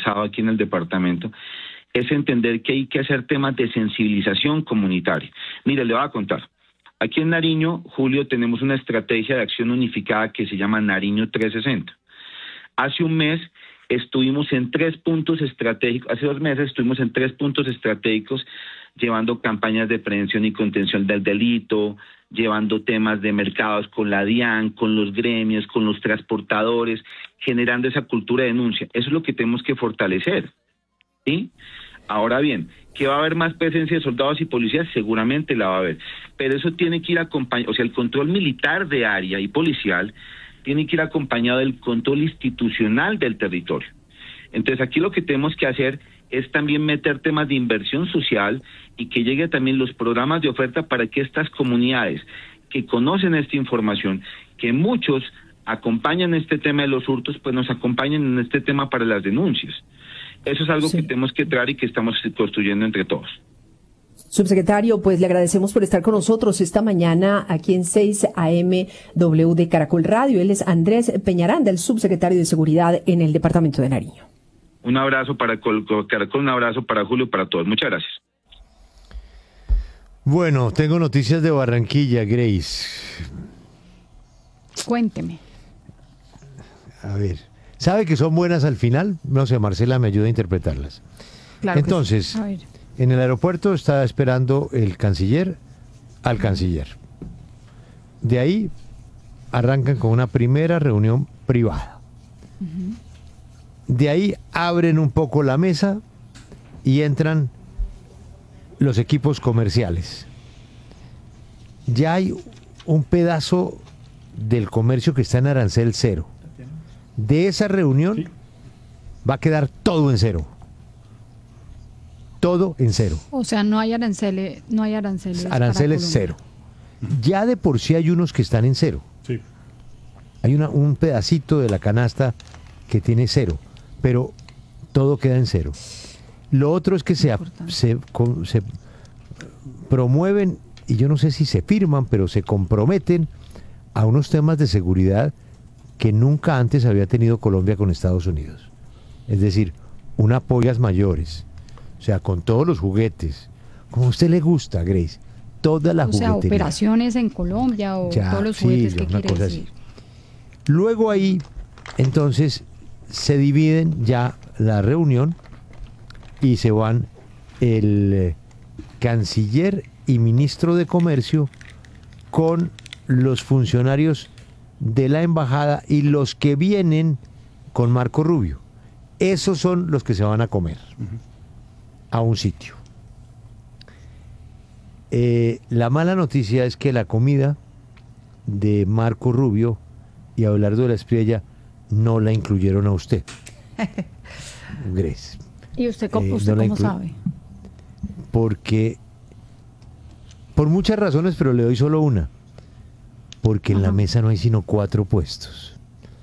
avanzado aquí en el departamento, es entender que hay que hacer temas de sensibilización comunitaria. Mire, le voy a contar. Aquí en Nariño, Julio, tenemos una estrategia de acción unificada que se llama Nariño 360. Hace un mes estuvimos en 3 puntos estratégicos, hace 2 meses estuvimos en 3 puntos estratégicos llevando campañas de prevención y contención del delito, llevando temas de mercados con la DIAN, con los gremios, con los transportadores, generando esa cultura de denuncia. Eso es lo que tenemos que fortalecer, ¿sí? Ahora bien, ¿que va a haber más presencia de soldados y policías? Seguramente la va a haber, pero eso tiene que ir acompañado, o sea, el control militar de área y policial tiene que ir acompañado del control institucional del territorio. Entonces aquí lo que tenemos que hacer es también meter temas de inversión social y que llegue también los programas de oferta para que estas comunidades que conocen esta información, que muchos acompañan este tema de los hurtos, pues nos acompañen en este tema para las denuncias. Eso es algo que tenemos que traer y que estamos construyendo entre todos. Subsecretario, pues le agradecemos por estar con nosotros esta mañana aquí en 6 AM W de Caracol Radio. Él es Andrés Peñaranda, el subsecretario de Seguridad en el Departamento de Nariño. Un abrazo para Caracol, un abrazo para Julio, para todos. Muchas gracias. Bueno, tengo noticias de Barranquilla, Grace. Cuénteme. A ver, ¿sabe que son buenas al final? No sé, Marcela me ayuda a interpretarlas. Claro. Entonces, sí. A ver. En el aeropuerto está esperando el canciller al canciller. De ahí arrancan con una primera reunión privada. De ahí abren un poco la mesa y entran los equipos comerciales. Ya hay un pedazo del comercio que está en arancel cero. De esa reunión va a quedar todo en cero. Todo en cero. O sea, no hay aranceles. Aranceles cero. Ya de por sí hay unos que están en cero. Sí. Hay un pedacito de la canasta que tiene cero, pero todo queda en cero. Lo otro es que se promueven, y yo no sé si se firman, pero se comprometen a unos temas de seguridad que nunca antes había tenido Colombia con Estados Unidos. Es decir, un apoyas mayores. O sea, con todos los juguetes, como a usted le gusta, Grace, toda la juguetería. O sea, operaciones en Colombia o ya, todos los juguetes que quiere decir. Así. Luego ahí, entonces, se dividen ya la reunión y se van el canciller y ministro de Comercio con los funcionarios de la embajada y los que vienen con Marco Rubio. Esos son los que se van a comer a un sitio. La mala noticia es que la comida de Marco Rubio y Abelardo de la Espriella no la incluyeron a usted, Grace. ¿Y usted cómo sabe? Porque, por muchas razones, pero le doy solo una. Porque en la mesa no hay sino 4 puestos.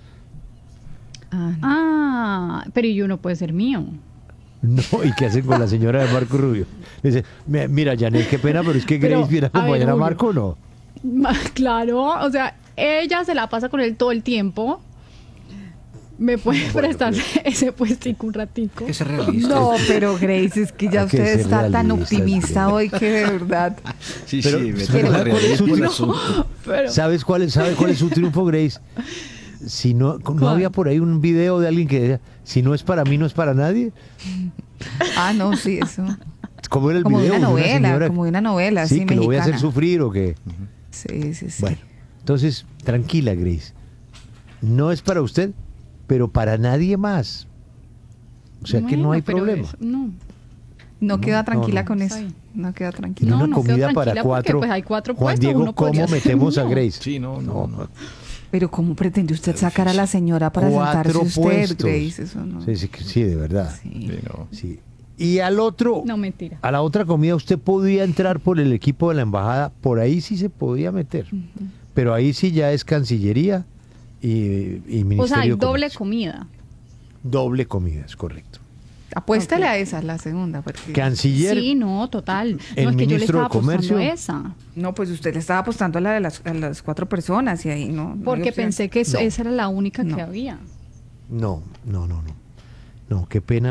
Pero y uno puede ser mío. No, ¿y qué hacen con la señora de Marco Rubio? Dice, mira, Janet, qué pena, pero es que Grace viene a acompañar a Marco, ¿o no? Claro, o sea, ella se la pasa con él todo el tiempo. ¿Me puede prestar ese puestico un ratico? Que se realista. No, pero Grace, es que ya usted está tan optimista hoy que de verdad. Sí, pero, ¿sabes cuál es su triunfo, Grace? Si no había por ahí un video de alguien que decía, si no es para mí, no es para nadie. No, sí, eso. ¿Cómo era el como video? Como de una novela, sí, que mexicana. Lo voy a hacer sufrir o qué. Sí. Bueno, entonces, tranquila, Grace. No es para usted, pero para nadie más. O sea que no hay problema. No queda tranquila con eso. No queda tranquila. No, una comida para 4. Pues hay 4 Juan puestos, Diego, ¿cómo metemos a Grace? Sí, no. Pero ¿cómo pretende usted sacar a la señora para sentarse usted, puestos. Grace? Eso no. Sí, de verdad. Sí. Y al otro, no, mentira. A la otra comida usted podía entrar por el equipo de la embajada, por ahí sí se podía meter. Pero ahí sí ya es Cancillería y Ministerio. O sea, hay de doble Comercio. comida. Doble comida, es correcto. Apuéstale a esa, la segunda. Porque... Canciller. Sí, no, total. El no, es que yo le ministro estaba de Comercio. apostando a esa. No, pues usted le estaba apostando a la de las 4 personas y ahí no. Porque pensé que esa era la única que había. No, qué pena.